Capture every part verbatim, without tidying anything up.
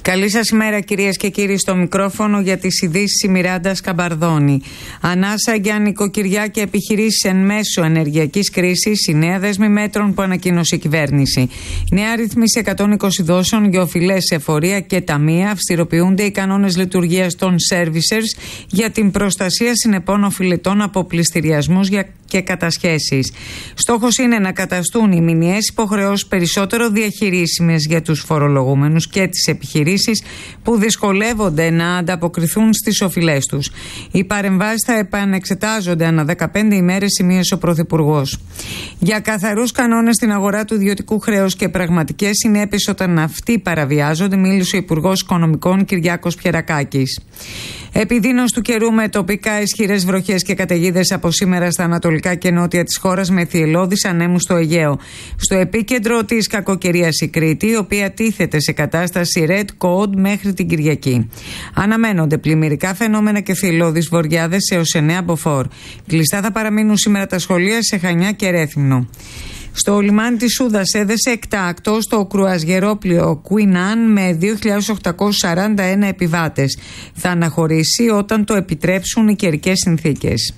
Καλή σας ημέρα, κυρίες και κύριοι, στο μικρόφωνο για τις ειδήσεις η Μιράντα Σκαμπαρδόνη. Ανάσα για νοικοκυριά και επιχειρήσεις εν μέσω ενεργειακής κρίσης, η νέα δέσμη μέτρων που ανακοίνωσε η κυβέρνηση. Νέα ρύθμιση εκατόν είκοσι δόσεων για οφειλές εφορία και ταμεία. Αυστηροποιούνται οι κανόνες λειτουργίας των servicers για την προστασία συνεπών οφειλετών από πληστηριασμούς και κατασχέσεις. Στόχος είναι να καταστούν οι μηνιαίες υποχρεώσεις περισσότερο διαχειρίσιμες για τους φορολογούμενους και τις επιχειρήσεις που δυσκολεύονται να ανταποκριθούν στις οφειλές τους. Οι παρεμβάσεις θα επανεξετάζονται ανά δεκαπέντε ημέρες, σημείωσε ο Πρωθυπουργός. Για καθαρούς κανόνες στην αγορά του ιδιωτικού χρέους και πραγματικές συνέπειες όταν αυτοί παραβιάζονται, μίλησε ο Υπουργός Οικονομικών Κυριάκος Πιερακάκης. Επιδείνωση του καιρού με τοπικά ισχυρές βροχές και καταιγίδες από σήμερα στα ανατολικά και νότια της χώρας, με θυελλώδεις ανέμους στο Αιγαίο. Στο επίκεντρο της κακοκαιρίας η Κρήτη, η οποία τίθεται σε κατάσταση Red Code μέχρι την Κυριακή. Αναμένονται πλημμυρικά φαινόμενα και θυελλώδεις βοριάδες έως εννέα μποφόρ. Κλειστά θα παραμείνουν σήμερα τα σχολεία σε Χανιά και Ρέθυμνο. Στο λιμάνι της Σούδας έδεσε εκτάκτο στο κρουαζιερόπλοιο Queen Anne με δύο χιλιάδες οκτακόσιους σαράντα ένα επιβάτες. Θα αναχωρήσει όταν το επιτρέψουν οι καιρικές συνθήκες.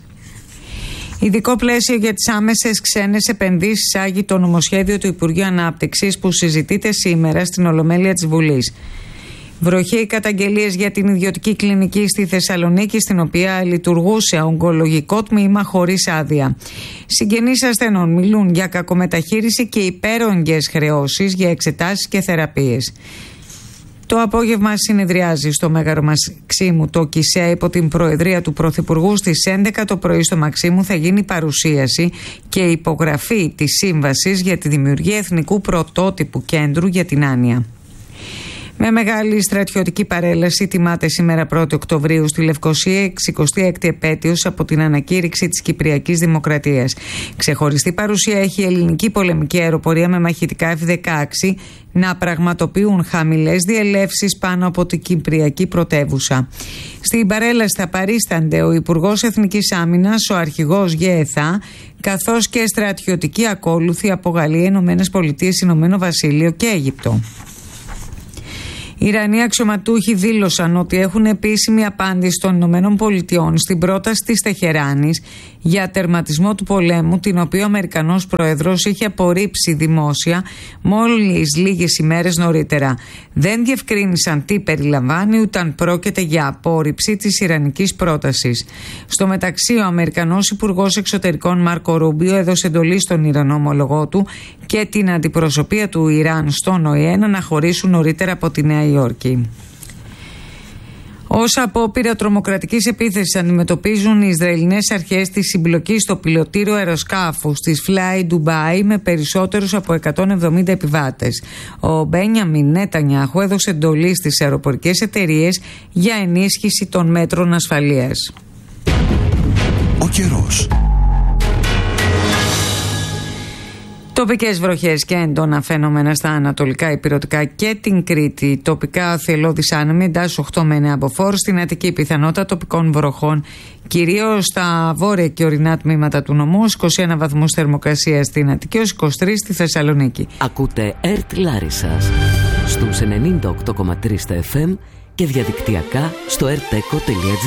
Ειδικό πλαίσιο για τις άμεσες ξένες επενδύσεις άγει το νομοσχέδιο του Υπουργείου Ανάπτυξης που συζητείται σήμερα στην Ολομέλεια της Βουλής. Βροχή καταγγελίες για την ιδιωτική κλινική στη Θεσσαλονίκη, στην οποία λειτουργούσε ογκολογικό τμήμα χωρίς άδεια. Συγγενείς ασθενών μιλούν για κακομεταχείριση και υπέρογγες χρεώσεις για εξετάσεις και θεραπείες. Το απόγευμα συνεδριάζει στο Μέγαρο Μαξίμου το ΚΙΣΕ υπό την προεδρία του Πρωθυπουργού. Στις έντεκα το πρωί στο Μαξίμου θα γίνει παρουσίαση και υπογραφή της σύμβασης για τη δημιουργία εθνικού πρωτότυπου κέντρου για την άνοια. Με μεγάλη στρατιωτική παρέλαση τιμάται σήμερα πρώτη Οκτωβρίου στη Λευκοσία εξηκοστή έκτη επέτειος από την ανακήρυξη της Κυπριακής Δημοκρατίας. Ξεχωριστή παρουσία έχει η ελληνική πολεμική αεροπορία με μαχητικά εφ δεκαέξι να πραγματοποιούν χαμηλές διελεύσεις πάνω από την Κυπριακή πρωτεύουσα. Στην παρέλαση θα παρίστανται ο Υπουργός Εθνικής Άμυνας, ο Αρχηγός ΓΕΘΑ, καθώς και στρατιωτικοί ακόλουθοι από Γαλλία, Ηνωμένες Πολιτείες, Ηνωμένο Βασίλειο και Αίγυπτο. Οι Ιρανοί αξιωματούχοι δήλωσαν ότι έχουν επίσημη απάντηση των Ηνωμένων Πολιτειών στην πρόταση της Τεχεράνης για τερματισμό του πολέμου, την οποία ο Αμερικανός Πρόεδρος είχε απορρίψει δημόσια μόλις λίγες ημέρες νωρίτερα. Δεν διευκρίνησαν τι περιλαμβάνει, ούτε αν πρόκειται για απόρριψη της ιρανικής πρότασης. Στο μεταξύ, ο Αμερικανός Υπουργός Εξωτερικών Μάρκο Ρούμπιο έδωσε εντολή στον Ιρανό ομολογό του και την αντιπροσωπεία του Ιράν στον ΟΗΕ να αναχωρήσουν νωρίτερα από τη Νέα Υόρκη. Ως απόπειρα τρομοκρατικής επίθεσης αντιμετωπίζουν οι Ισραηλινές αρχές τη συμπλοκή στο πιλωτήριο αεροσκάφους της Fly Dubai με περισσότερους από εκατόν εβδομήντα επιβάτες. Ο Μπένιαμιν Νετανιάχου έδωσε εντολή στις αεροπορικές εταιρείες για ενίσχυση των μέτρων ασφαλείας. Ο καιρός. Τοπικές βροχές και έντονα φαινόμενα στα ανατολικά ηπειρωτικά και την Κρήτη. Τοπικά θυελλώδεις άνεμοι, εντάσεις οκτώ με εννέα μποφόρ. Στην Αττική πιθανότητα τοπικών βροχών, κυρίως στα βόρεια και ορεινά τμήματα του νομού. είκοσι ένα βαθμούς θερμοκρασία στην Αττική, ως είκοσι τρεις στη Θεσσαλονίκη. Ακούτε ΕΡΤ Λάρισσας στους ενενήντα οκτώ κόμμα τρία στα εφ εμ και διαδικτυακά στο ερτέκο τελεία τζι.